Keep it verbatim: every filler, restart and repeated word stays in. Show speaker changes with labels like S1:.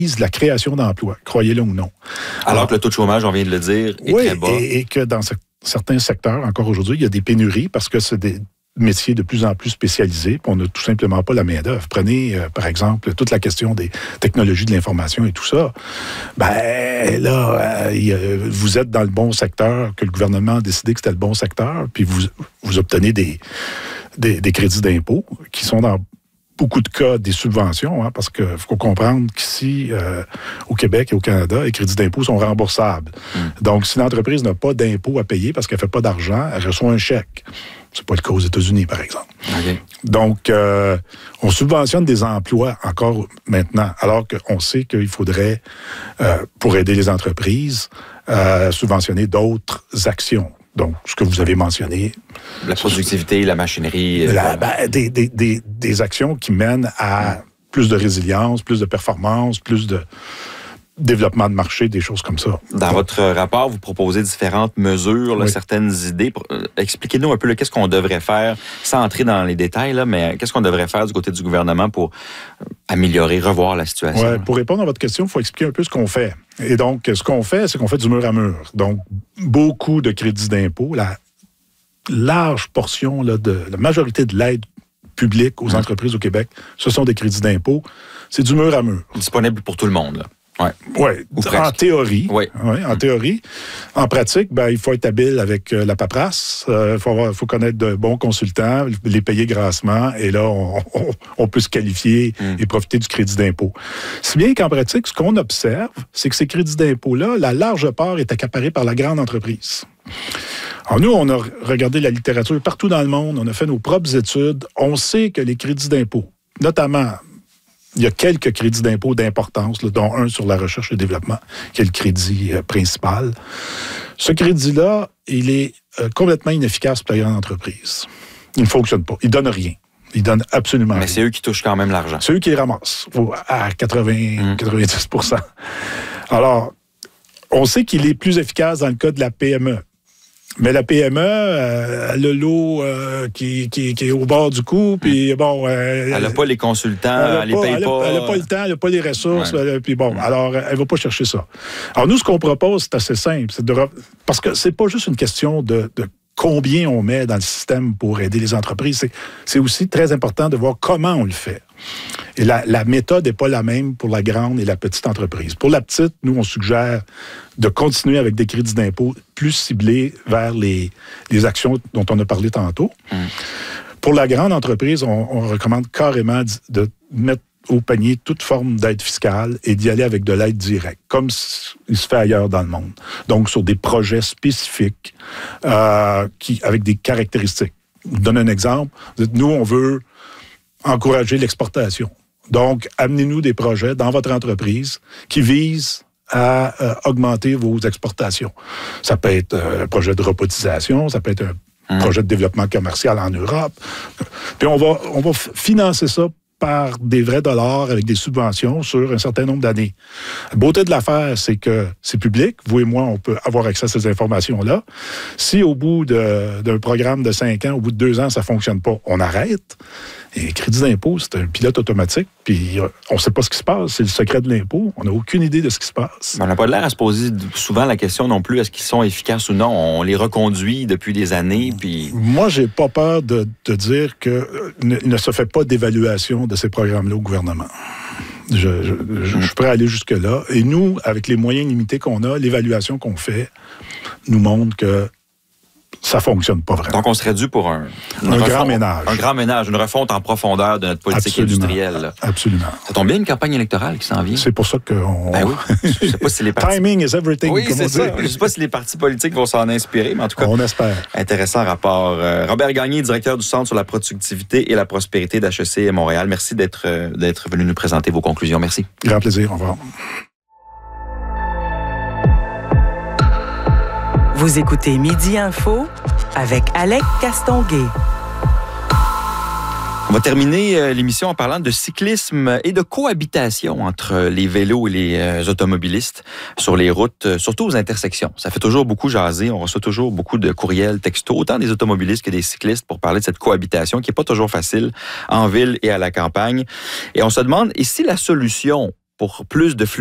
S1: la création d'emplois, croyez-le ou non.
S2: Alors, Alors que le taux de chômage, on vient de le dire, est
S1: oui,
S2: très bas.
S1: Et, et que dans ce, certains secteurs, encore aujourd'hui, il y a des pénuries parce que c'est des métiers de plus en plus spécialisés, puis on n'a tout simplement pas la main-d'œuvre. Prenez, euh, par exemple, toute la question des technologies de l'information et tout ça. Ben là, euh, vous êtes dans le bon secteur, que le gouvernement a décidé que c'était le bon secteur, puis vous, vous obtenez des, des, des crédits d'impôt qui sont dans beaucoup de cas des subventions, hein, parce qu'il faut comprendre qu'ici, euh, au Québec et au Canada, les crédits d'impôt sont remboursables. Mmh. Donc, si l'entreprise n'a pas d'impôt à payer parce qu'elle ne fait pas d'argent, elle reçoit un chèque. C'est pas le cas aux États-Unis, par exemple. Okay. Donc, euh, on subventionne des emplois encore maintenant, alors qu'on sait qu'il faudrait, euh, pour aider les entreprises, euh, subventionner d'autres actions. Donc, ce que vous avez mentionné.
S2: La productivité, la machinerie. Euh...
S1: La, ben, des, des, des, des actions qui mènent à mmh. plus de résilience, plus de performance, plus de développement de marché, des choses comme ça.
S2: Dans Donc, votre rapport, vous proposez différentes mesures, là, oui. certaines idées. Expliquez-nous un peu là, qu'est-ce qu'on devrait faire, sans entrer dans les détails, là, mais qu'est-ce qu'on devrait faire du côté du gouvernement pour améliorer, revoir la situation?
S1: Ouais, pour répondre à votre question, il faut expliquer un peu ce qu'on fait. Et donc, ce qu'on fait, c'est qu'on fait du mur à mur. Donc, beaucoup de crédits d'impôt, la large portion, là, de la majorité de l'aide publique aux mmh. entreprises au Québec, ce sont des crédits d'impôt. C'est du mur à mur.
S2: Disponible pour tout le monde, là.
S1: Oui, ouais, en théorie. Oui. Ouais, en mmh. théorie. En pratique, ben, il faut être habile avec euh, la paperasse. Il euh, faut, faut connaître de bons consultants, les payer grassement, et là, on, on, on peut se qualifier mmh. et profiter du crédit d'impôt. Si bien qu'en pratique, ce qu'on observe, c'est que ces crédits d'impôt-là, la large part est accaparée par la grande entreprise. Alors nous, on a regardé la littérature partout dans le monde, on a fait nos propres études, on sait que les crédits d'impôt, notamment... Il y a quelques crédits d'impôt d'importance, là, dont un sur la recherche et le développement, qui est le crédit euh, principal. Ce crédit-là, il est euh, complètement inefficace pour la grande entreprise. Il ne fonctionne pas. Il ne donne rien. Il donne absolument
S2: Mais
S1: rien.
S2: Mais c'est eux qui touchent quand même l'argent.
S1: C'est eux qui les ramassent à quatre-vingts, mmh. quatre-vingt-dix pour cent. Alors, on sait qu'il est plus efficace dans le cas de la P M E. Mais la P M E, euh, elle a l'eau euh, qui, qui, qui est au bord du cou, puis bon... Euh,
S2: elle n'a pas les consultants, elle ne les paye
S1: elle
S2: pas.
S1: Elle n'a pas le temps, elle n'a pas les ressources,
S2: ouais.
S1: puis bon,
S2: ouais.
S1: alors elle ne va pas chercher ça. Alors nous, ce qu'on propose, c'est assez simple. C'est de, parce que c'est pas juste une question de, de combien on met dans le système pour aider les entreprises, c'est, c'est aussi très important de voir comment on le fait. Et la, la méthode n'est pas la même pour la grande et la petite entreprise. Pour la petite, nous, on suggère de continuer avec des crédits d'impôt plus ciblés vers les, les actions dont on a parlé tantôt. Mmh. Pour la grande entreprise, on, on recommande carrément de mettre au panier toute forme d'aide fiscale et d'y aller avec de l'aide directe, comme il se fait ailleurs dans le monde. Donc, sur des projets spécifiques euh, qui, avec des caractéristiques. Je vous donne un exemple. Nous, on veut encourager l'exportation. Donc, amenez-nous des projets dans votre entreprise qui visent à euh, augmenter vos exportations. Ça peut être euh, un projet de robotisation, ça peut être un mmh. projet de développement commercial en Europe. Puis on va, on va financer ça par des vrais dollars avec des subventions sur un certain nombre d'années. La beauté de l'affaire, c'est que c'est public. Vous et moi, on peut avoir accès à ces informations-là. Si au bout de, d'un programme de cinq ans, au bout de deux ans, ça ne fonctionne pas, on arrête. Et crédit d'impôt, c'est un pilote automatique, puis on ne sait pas ce qui se passe. C'est le secret de l'impôt. On n'a aucune idée de ce qui se passe.
S2: On n'a pas l'air à se poser souvent la question non plus, est-ce qu'ils sont efficaces ou non? On les reconduit depuis des années, puis...
S1: Moi, j'ai pas peur de, de dire qu'il ne, ne se fait pas d'évaluation de ces programmes-là au gouvernement. Je, je, je, je suis prêt à aller jusque-là. Et nous, avec les moyens limités qu'on a, l'évaluation qu'on fait nous montre que ça ne fonctionne pas vraiment.
S2: Donc, on serait dû pour un...
S1: Un refonte, grand ménage.
S2: Un grand ménage, une refonte en profondeur de notre politique
S1: Absolument.
S2: industrielle. Là.
S1: Absolument.
S2: Ça tombe bien, une campagne électorale qui s'en vient.
S1: C'est pour ça qu'on...
S2: Ben oui. Je sais pas si les partis...
S1: Timing is everything,
S2: oui,
S1: comme
S2: c'est
S1: on
S2: ça.
S1: dit.
S2: Je ne sais pas si les partis politiques vont s'en inspirer, mais en tout cas...
S1: On espère.
S2: Intéressant rapport. Euh, Robert Gagné, directeur du Centre sur la productivité et la prospérité d'H E C Montréal. Merci d'être, euh, d'être venu nous présenter vos conclusions. Merci.
S1: Grand plaisir. Au revoir.
S3: Vous écoutez Midi Info avec Alec Castonguay.
S2: On va terminer l'émission en parlant de cyclisme et de cohabitation entre les vélos et les automobilistes sur les routes, surtout aux intersections. Ça fait toujours beaucoup jaser, on reçoit toujours beaucoup de courriels, textos, autant des automobilistes que des cyclistes pour parler de cette cohabitation qui n'est pas toujours facile en ville et à la campagne. Et on se demande, et si la solution pour plus de